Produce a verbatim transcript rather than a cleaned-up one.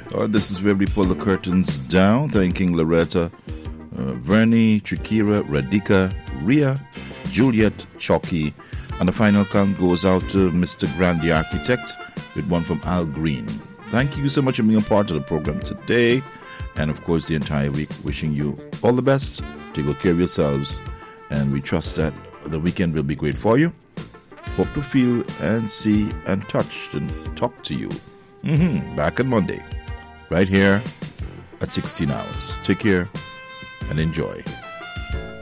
Uh, this is where we pull the curtains down, thanking Loretta, uh, Vernie, Trikira, Radhika, Ria, Juliet, Chalky, and the final count goes out to Mister Grant, the architect, with one from Al Green. Thank you so much for being a part of the program today, and of course the entire week. Wishing you all the best. Take good care of yourselves, and we trust that the weekend will be great for you. Hope to feel and see and touch and talk to you mm-hmm. back on Monday, right here at sixteen hours. Take care and enjoy.